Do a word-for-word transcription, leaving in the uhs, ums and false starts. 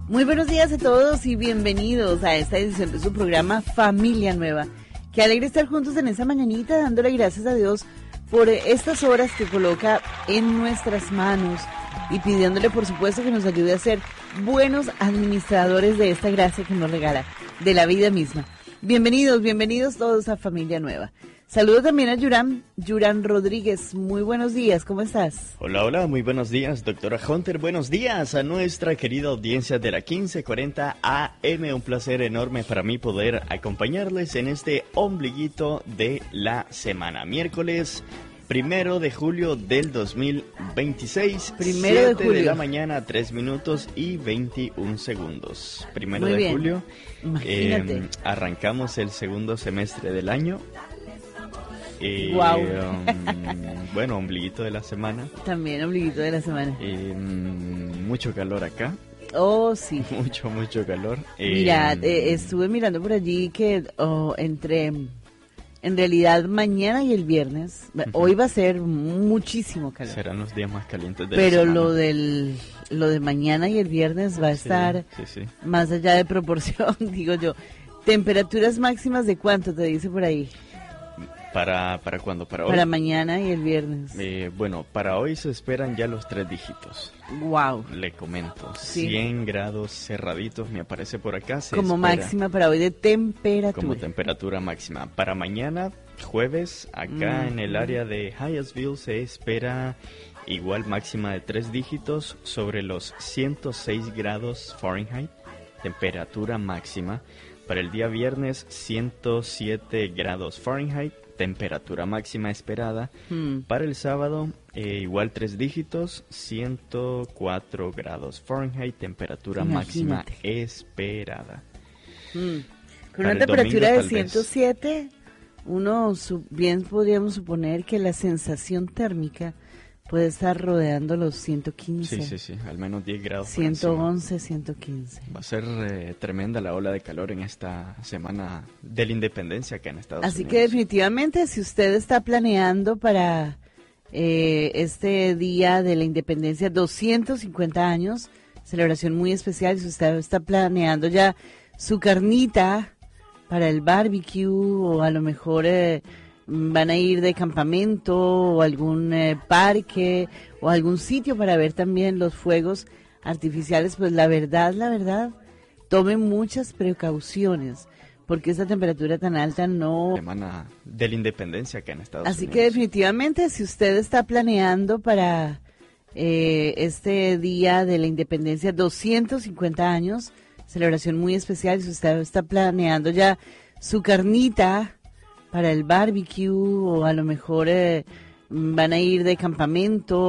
Muy buenos días a todos y bienvenidos a esta edición de su programa Familia Nueva. Qué alegre estar juntos en esta mañanita, dándole gracias a Dios por estas horas que coloca en nuestras manos y pidiéndole, por supuesto, que nos ayude a ser buenos administradores de esta gracia que nos regala, de la vida misma. Bienvenidos, bienvenidos todos a Familia Nueva. Saludo también a Yuran, Yuran Rodríguez. Muy buenos días, ¿cómo estás? Hola, hola, muy buenos días, doctora Hunter. Buenos días a nuestra querida audiencia de la quince cuarenta A M. Un placer enorme para mí poder acompañarles en este ombliguito de la semana. Miércoles primero de julio del dos mil veintiséis. Primero de julio. de la mañana, tres minutos y veintiún segundos. Primero Muy de bien. julio. Imagínate. Eh, arrancamos el segundo semestre del año. Eh, Guau. um, bueno, ombliguito de la semana. También ombliguito de la semana. Eh, mucho calor acá. Oh, sí. Mucho, mucho calor. Mira, Eh, eh, estuve mirando por allí que oh, entre, en realidad, mañana y el viernes, Ujú. hoy va a ser muchísimo calor. serán los días más calientes de Pero la semana. lo del lo de mañana y el viernes va a Sí, estar sí, sí. más allá de proporción, digo yo. Temperaturas máximas de cuánto te dice por ahí, ¿Para, para cuándo? ¿Para hoy? para mañana y el viernes. Eh, bueno, para hoy se esperan ya los tres dígitos. Wow. Le comento. Sí. cien grados cerraditos, me aparece por acá. Se Como espera máxima para hoy de temperatura. Como temperatura máxima. Para mañana, jueves, acá Mm. en el área de Hyattsville se espera igual máxima de tres dígitos sobre los ciento seis grados Fahrenheit, temperatura máxima. Para el día viernes, ciento siete grados Fahrenheit, temperatura máxima esperada. Mm. Para el sábado, eh, igual tres dígitos, ciento cuatro grados Fahrenheit, temperatura máxima Imagínate. esperada. Mm. Con Para una el temperatura domingo, de tal vez. ciento siete, uno su- bien podríamos suponer que la sensación térmica puede estar rodeando los ciento quince, Sí, sí, sí, al menos diez grados por ciento encima. once, ciento quince. Va a ser eh, tremenda la ola de calor en esta semana de la independencia acá en Estados Así Unidos. que definitivamente, si usted está planeando para eh, este día de la independencia, doscientos cincuenta años, celebración muy especial, si usted está planeando ya su carnita para el barbecue, o a lo mejor eh, van a ir de campamento o algún eh, parque o algún sitio para ver también los fuegos artificiales, pues la verdad, la verdad, tome muchas precauciones, porque esta temperatura tan alta no... Semana de la independencia acá en Estados Así Unidos. que definitivamente, si usted está planeando para eh, este día de la independencia, doscientos cincuenta años, celebración muy especial, si usted está planeando ya su carnita para el barbecue, o a lo mejor eh, van a ir de campamento